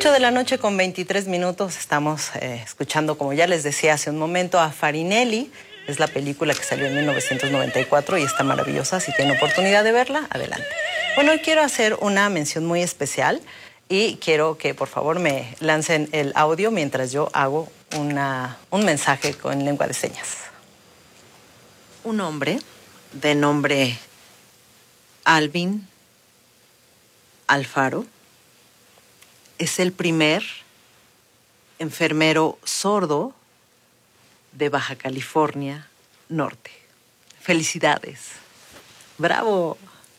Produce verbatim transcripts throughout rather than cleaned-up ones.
ocho de la noche con veintitrés minutos estamos eh, escuchando, como ya les decía hace un momento, a Farinelli. Es la película que salió en mil novecientos noventa y cuatro y está maravillosa. Si tienen oportunidad de verla, adelante. Bueno, hoy quiero hacer una mención muy especial y quiero que por favor me lancen el audio mientras yo hago una, un mensaje con lengua de señas. Un hombre de nombre Alvin Alfaro es el primer enfermero sordo de Baja California Norte. ¡Felicidades! ¡Bravo!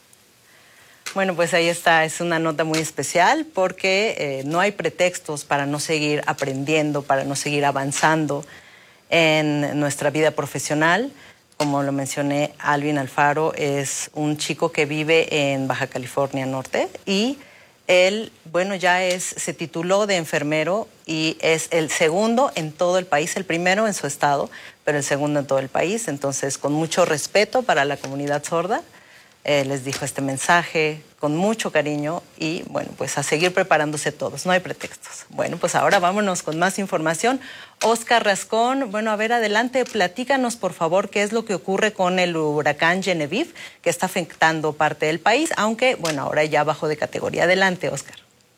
Bueno, pues ahí está, es una nota muy especial porque eh, no hay pretextos para no seguir aprendiendo, para no seguir avanzando en nuestra vida profesional. Como lo mencioné, Alvin Alfaro es un chico que vive en Baja California Norte y él, bueno, ya es, se tituló de enfermero y es el segundo en todo el país, el primero en su estado, pero el segundo en todo el país. Entonces, con mucho respeto para la comunidad sorda, eh, les dijo este mensaje con mucho cariño y, bueno, pues a seguir preparándose todos, no hay pretextos. Bueno, pues ahora vámonos con más información. Oscar Rascón, bueno, a ver, adelante, platícanos, por favor, qué es lo que ocurre con el huracán Genevieve, que está afectando parte del país, aunque, bueno, ahora ya bajó de categoría. Adelante, Oscar.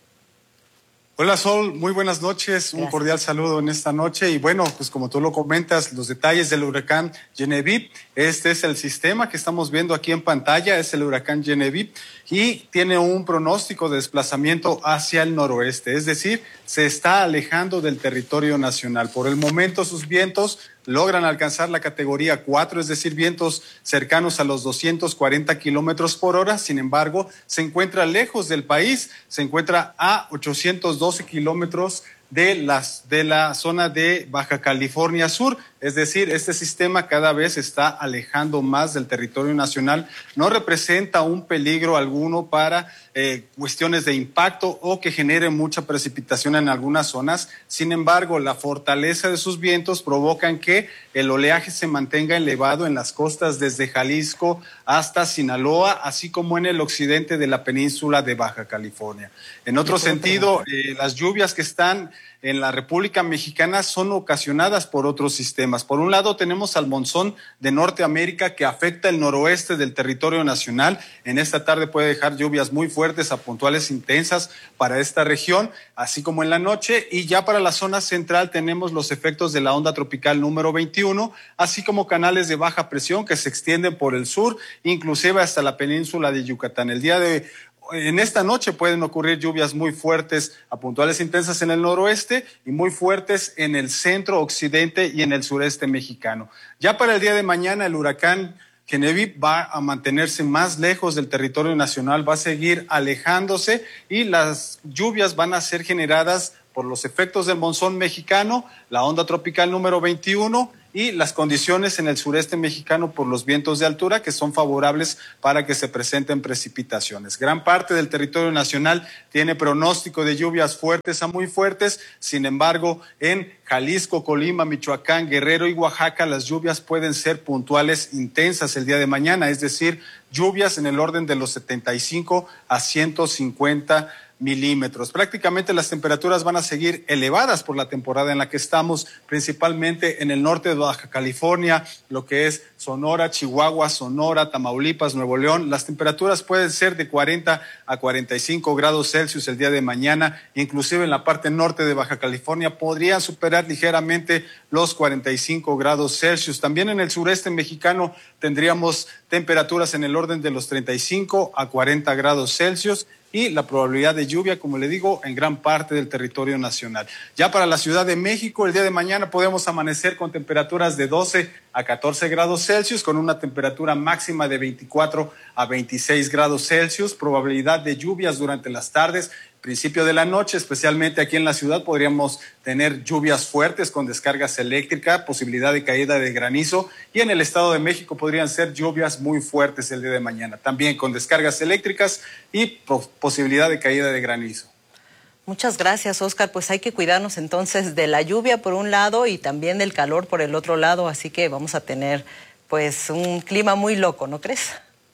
Hola Sol, muy buenas noches, Gracias. Un cordial saludo en esta noche y bueno, pues como tú lo comentas, los detalles del huracán Genevieve, este es el sistema que estamos viendo aquí en pantalla, es el huracán Genevieve y tiene un pronóstico de desplazamiento hacia el noroeste, es decir, se está alejando del territorio nacional. Por el momento sus vientos logran alcanzar la categoría cuatro, es decir, vientos cercanos a los doscientos cuarenta kilómetros por hora. Sin embargo, se encuentra lejos del país, se encuentra a ochocientos doce kilómetros de, las, de la zona de Baja California Sur. Es decir, este sistema cada vez está alejando más del territorio nacional. No representa un peligro alguno para eh, cuestiones de impacto o que genere mucha precipitación en algunas zonas. Sin embargo, la fortaleza de sus vientos provocan que el oleaje se mantenga elevado en las costas desde Jalisco hasta Sinaloa, así como en el occidente de la península de Baja California. En otro sentido, eh, las lluvias que están en la República Mexicana son ocasionadas por otros sistemas. Por un lado tenemos al monzón de Norteamérica que afecta el noroeste del territorio nacional. En esta tarde puede dejar lluvias muy fuertes a puntuales intensas para esta región, así como en la noche. Y ya para la zona central tenemos los efectos de la onda tropical número veintiuno, así como canales de baja presión que se extienden por el sur, inclusive hasta la península de Yucatán. El día de En esta noche pueden ocurrir lluvias muy fuertes a puntuales intensas en el noroeste y muy fuertes en el centro, occidente y en el sureste mexicano. Ya para el día de mañana el huracán Genevieve va a mantenerse más lejos del territorio nacional, va a seguir alejándose y las lluvias van a ser generadas por los efectos del monzón mexicano, la onda tropical número veintiuno y las condiciones en el sureste mexicano por los vientos de altura que son favorables para que se presenten precipitaciones. Gran parte del territorio nacional tiene pronóstico de lluvias fuertes a muy fuertes, sin embargo, en Jalisco, Colima, Michoacán, Guerrero y Oaxaca las lluvias pueden ser puntuales intensas el día de mañana, es decir, lluvias en el orden de los setenta y cinco a ciento cincuenta milímetros. Prácticamente las temperaturas van a seguir elevadas por la temporada en la que estamos, principalmente en el norte de Baja California, lo que es Sonora, Chihuahua, Sonora, Tamaulipas, Nuevo León. Las temperaturas pueden ser de cuarenta a cuarenta y cinco grados Celsius el día de mañana, inclusive en la parte norte de Baja California podrían superar ligeramente los cuarenta y cinco grados Celsius. También en el sureste mexicano tendríamos temperaturas en el orden de los treinta y cinco a cuarenta grados Celsius y la probabilidad de lluvia, como le digo, en gran parte del territorio nacional. Ya para la Ciudad de México, el día de mañana podemos amanecer con temperaturas de doce a catorce grados Celsius, con una temperatura máxima de veinticuatro a veintiséis grados Celsius, probabilidad de lluvias durante las tardes, principio de la noche, especialmente aquí en la ciudad, podríamos tener lluvias fuertes con descargas eléctricas, posibilidad de caída de granizo, y en el Estado de México podrían ser lluvias muy fuertes el día de mañana, también con descargas eléctricas y posibilidad de caída de granizo. Muchas gracias, Oscar. Pues hay que cuidarnos entonces de la lluvia por un lado y también del calor por el otro lado, así que vamos a tener pues un clima muy loco, ¿no crees?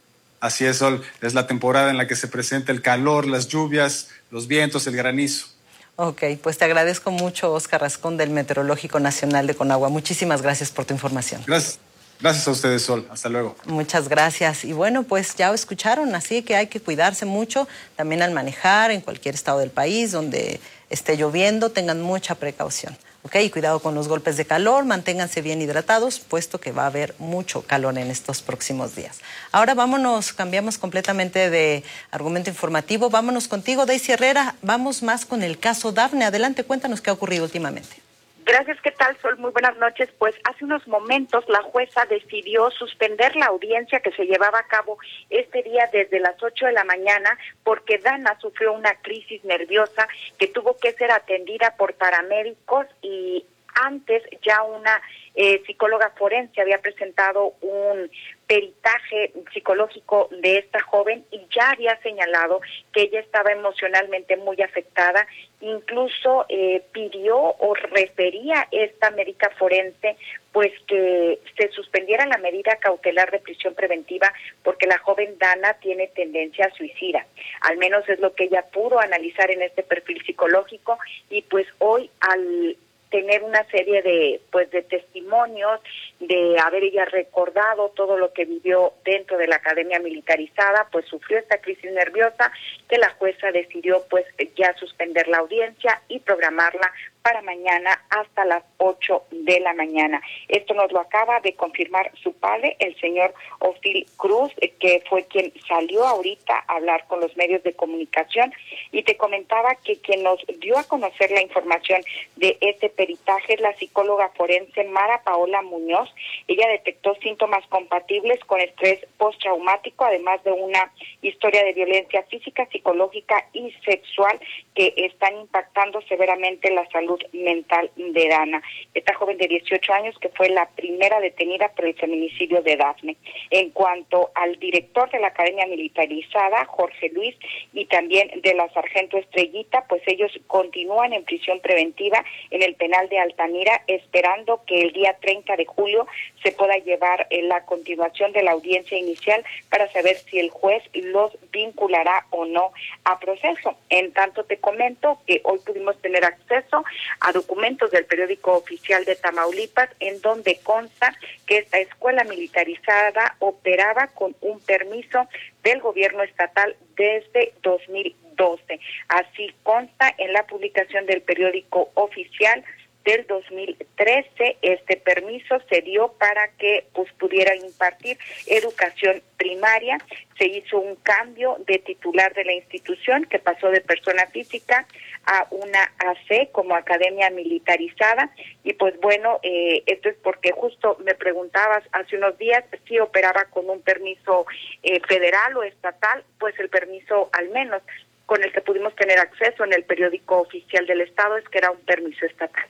Así es, Sol, es la temporada en la que se presenta el calor, las lluvias, los vientos, el granizo. Ok, pues te agradezco mucho, Óscar Rascón, del Meteorológico Nacional de Conagua. Muchísimas gracias por tu información. Gracias. Gracias a ustedes, Sol. Hasta luego. Muchas gracias. Y bueno, pues ya escucharon, así que hay que cuidarse mucho también al manejar en cualquier estado del país donde esté lloviendo, tengan mucha precaución. Ok, y cuidado con los golpes de calor, manténganse bien hidratados, puesto que va a haber mucho calor en estos próximos días. Ahora vámonos, cambiamos completamente de argumento informativo. Vámonos contigo, Daisy Herrera. Vamos más con el caso Dafne. Adelante, cuéntanos qué ha ocurrido últimamente. Gracias, ¿qué tal, Sol? Muy buenas noches. Pues hace unos momentos la jueza decidió suspender la audiencia que se llevaba a cabo este día desde las ocho de la mañana porque Dana sufrió una crisis nerviosa que tuvo que ser atendida por paramédicos y antes ya una eh, psicóloga forense había presentado un peritaje psicológico de esta joven y ya había señalado que ella estaba emocionalmente muy afectada, incluso eh, pidió o refería esta médica forense pues que se suspendiera la medida cautelar de prisión preventiva porque la joven Dana tiene tendencia suicida, al menos es lo que ella pudo analizar en este perfil psicológico y pues hoy al tener una serie de pues de testimonios de haber ella recordado todo lo que vivió dentro de la academia militarizada, pues sufrió esta crisis nerviosa que la jueza decidió pues ya suspender la audiencia y programarla para mañana hasta las ocho de la mañana. Esto nos lo acaba de confirmar su padre, el señor Ofil Cruz, que fue quien salió ahorita a hablar con los medios de comunicación y te comentaba que quien nos dio a conocer la información de este peritaje es la psicóloga forense Mara Paola Muñoz. Ella detectó síntomas compatibles con estrés postraumático, además de una historia de violencia física, psicológica y sexual que están impactando severamente la salud mental de Dana, esta joven de dieciocho años que fue la primera detenida por el feminicidio de Dafne. En cuanto al director de la Academia Militarizada, Jorge Luis, y también de la sargento Estrellita, pues ellos continúan en prisión preventiva en el penal de Altamira, esperando que el día treinta de julio se pueda llevar en la continuación de la audiencia inicial para saber si el juez los vinculará o no a proceso. En tanto te comento que hoy pudimos tener acceso a documentos del periódico oficial de Tamaulipas en donde consta que esta escuela militarizada operaba con un permiso del gobierno estatal desde dos mil doce. Así consta en la publicación del periódico oficial del dos mil trece. Este permiso se dio para que pues pudiera impartir educación primaria. Se hizo un cambio de titular de la institución que pasó de persona física a una A C como Academia Militarizada y pues bueno, eh, esto es porque justo me preguntabas hace unos días si operaba con un permiso eh, federal o estatal, pues el permiso al menos con el que pudimos tener acceso en el periódico oficial del estado es que era un permiso estatal.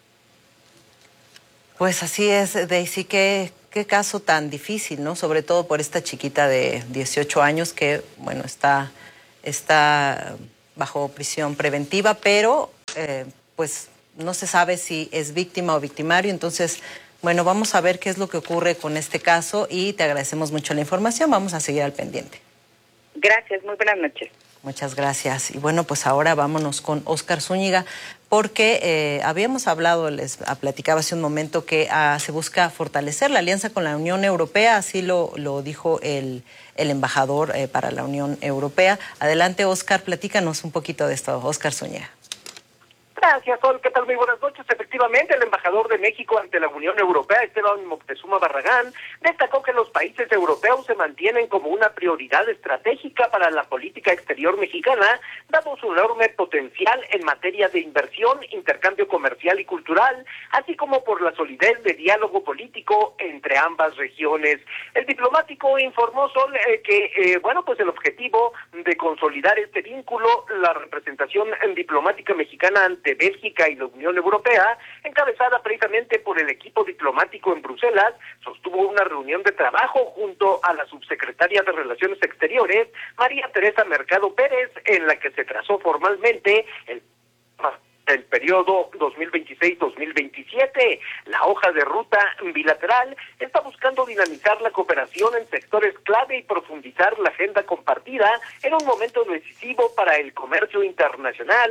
Pues así es, Daisy, qué, qué caso tan difícil, ¿no? Sobre todo por esta chiquita de dieciocho años que, bueno, está, está bajo prisión preventiva, pero eh, pues no se sabe si es víctima o victimario. Entonces, bueno, vamos a ver qué es lo que ocurre con este caso y te agradecemos mucho la información. Vamos a seguir al pendiente. Gracias, muy buenas noches. Muchas gracias. Y bueno, pues ahora vámonos con Óscar Zúñiga, porque eh, habíamos hablado, les platicaba hace un momento, que ah, se busca fortalecer la alianza con la Unión Europea, así lo, lo dijo el, el embajador eh, para la Unión Europea. Adelante, Óscar, platícanos un poquito de esto, Óscar Zúñiga. Gracias, Sol. ¿Qué tal? Muy buenas noches. Efectivamente, el embajador de México ante la Unión Europea, Esteban Moctezuma Barragán, destacó que los países europeos se mantienen como una prioridad estratégica para la política exterior mexicana, dado su enorme potencial en materia de inversión, intercambio comercial y cultural, así como por la solidez de diálogo político entre ambas regiones. El diplomático informó, Sol, eh, que, eh, bueno, pues el objetivo de consolidar este vínculo, la representación diplomática mexicana ante Bélgica y la Unión Europea, encabezada precisamente por el equipo diplomático en Bruselas, sostuvo una reunión de trabajo junto a la subsecretaria de Relaciones Exteriores, María Teresa Mercado Pérez, en la que se trazó formalmente el el periodo dos mil veintiséis dos mil veintisiete. La hoja de ruta bilateral está buscando dinamizar la cooperación en sectores clave y profundizar la agenda compartida en un momento decisivo para el comercio internacional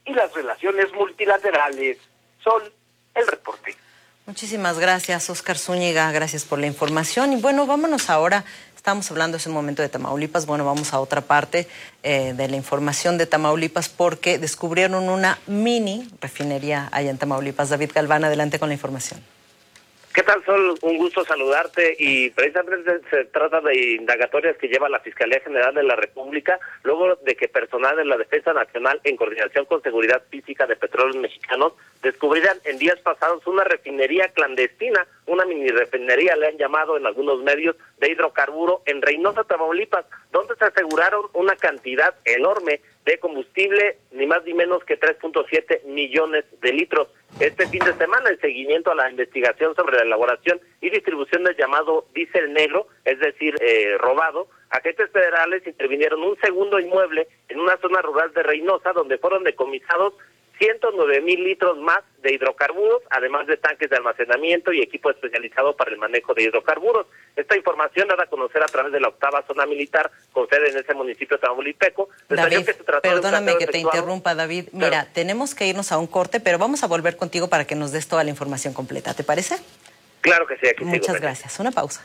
y las relaciones multilaterales. Sol, el reporte. Muchísimas gracias, Óscar Zúñiga, gracias por la información. Y bueno, vámonos ahora, estamos hablando hace un momento de Tamaulipas, bueno, vamos a otra parte eh, de la información de Tamaulipas porque descubrieron una mini refinería allá en Tamaulipas. David Galván, adelante con la información. ¿Qué tal, Sol? Un gusto saludarte y precisamente se trata de indagatorias que lleva la Fiscalía General de la República luego de que personal de la Defensa Nacional en coordinación con Seguridad Física de Petróleos Mexicanos descubrieran en días pasados una refinería clandestina, una mini refinería le han llamado en algunos medios, de hidrocarburo en Reynosa, Tamaulipas, donde se aseguraron una cantidad enorme de combustible, ni más ni menos que tres punto siete millones de litros. Este fin de semana, en seguimiento a la investigación sobre la elaboración y distribución del llamado diésel negro, es decir, eh, robado, agentes federales intervinieron un segundo inmueble en una zona rural de Reynosa, donde fueron decomisados ciento nueve mil litros más de hidrocarburos, además de tanques de almacenamiento y equipo especializado para el manejo de hidrocarburos. Esta información dada a conocer a través de la octava zona militar con sede en ese municipio tamaulipeco. David, que perdóname que te interrumpa, David. Mira, claro, tenemos que irnos a un corte, pero vamos a volver contigo para que nos des toda la información completa. ¿Te parece? Claro que sí. Aquí Muchas sigo, gracias. Una pausa.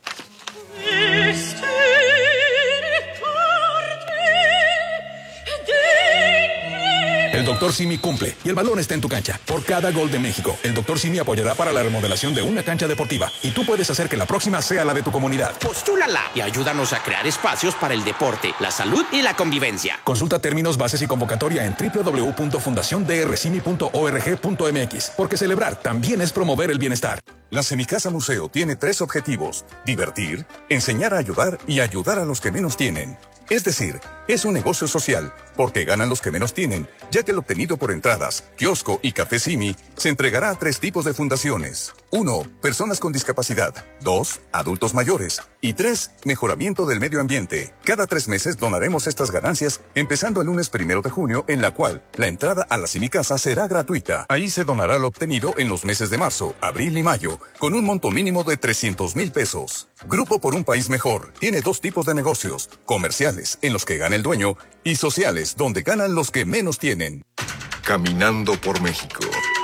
El doctor Simi cumple y el balón está en tu cancha. Por cada gol de México, el doctor Simi apoyará para la remodelación de una cancha deportiva y tú puedes hacer que la próxima sea la de tu comunidad. Postúlala y ayúdanos a crear espacios para el deporte, la salud y la convivencia. Consulta términos, bases y convocatoria en doble u doble u doble u punto fundación d r simi punto org punto m x, porque celebrar también es promover el bienestar. La Semicasa Museo tiene tres objetivos: divertir, enseñar a ayudar y ayudar a los que menos tienen. Es decir, es un negocio social, porque ganan los que menos tienen, ya que el obtenido por entradas, kiosco y café Simi se entregará a tres tipos de fundaciones. Uno, personas con discapacidad. Dos, adultos mayores. Y tres, mejoramiento del medio ambiente. Cada tres meses donaremos estas ganancias, empezando el lunes primero de junio, en la cual la entrada a la Semicasa será gratuita. Ahí se donará lo obtenido en los meses de marzo, abril y mayo, con un monto mínimo de trescientos mil pesos. Grupo por un País Mejor tiene dos tipos de negocios: comerciales, en los que gana el dueño, y sociales, donde ganan los que menos tienen. Caminando por México.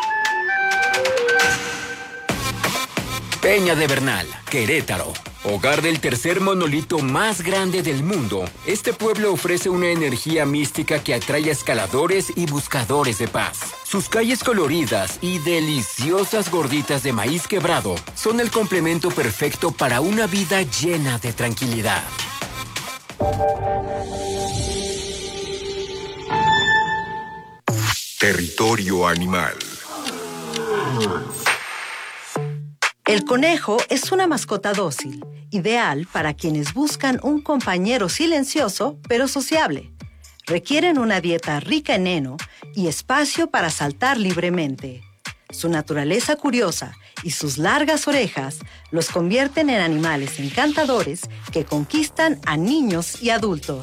Peña de Bernal, Querétaro. Hogar del tercer monolito más grande del mundo, este pueblo ofrece una energía mística que atrae a escaladores y buscadores de paz. Sus calles coloridas y deliciosas gorditas de maíz quebrado son el complemento perfecto para una vida llena de tranquilidad. Territorio animal. El conejo es una mascota dócil, ideal para quienes buscan un compañero silencioso pero sociable. Requieren una dieta rica en heno y espacio para saltar libremente. Su naturaleza curiosa y sus largas orejas los convierten en animales encantadores que conquistan a niños y adultos.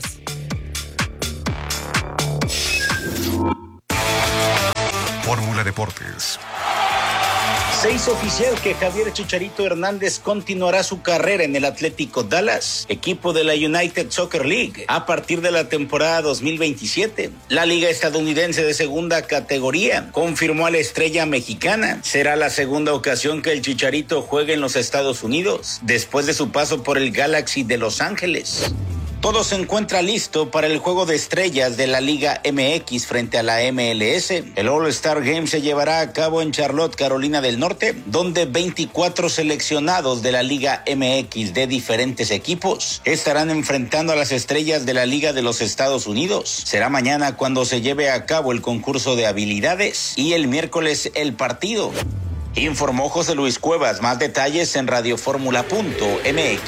Fórmula Deportes. Se hizo oficial que Javier Chicharito Hernández continuará su carrera en el Atlético Dallas, equipo de la United Soccer League, a partir de la temporada dos mil veintisiete. La liga estadounidense de segunda categoría confirmó a la estrella mexicana. Será la segunda ocasión que el Chicharito juegue en los Estados Unidos, después de su paso por el Galaxy de Los Ángeles. Todo se encuentra listo para el juego de estrellas de la Liga M X frente a la M L S. El All-Star Game se llevará a cabo en Charlotte, Carolina del Norte, donde veinticuatro seleccionados de la Liga M X de diferentes equipos estarán enfrentando a las estrellas de la Liga de los Estados Unidos. Será mañana cuando se lleve a cabo el concurso de habilidades y el miércoles el partido. Informó José Luis Cuevas. Más detalles en radioformula punto m x.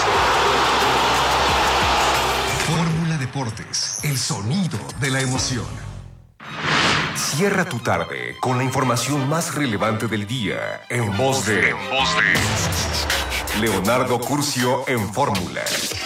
Fórmula Deportes, el sonido de la emoción. Cierra tu tarde con la información más relevante del día en voz de, en voz de Leonardo Curcio en Fórmula.